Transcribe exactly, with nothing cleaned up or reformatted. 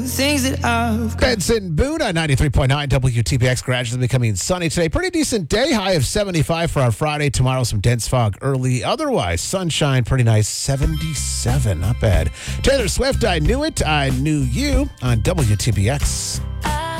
Things that I've Benson Boone on ninety-three point nine W T B X. Gradually becoming sunny today. Pretty decent day. High of seventy-five for our Friday. Tomorrow, some dense fog early. Otherwise, sunshine. Pretty nice. seventy-seven. Not bad. Taylor Swift, I Knew It. I Knew You on W T B X.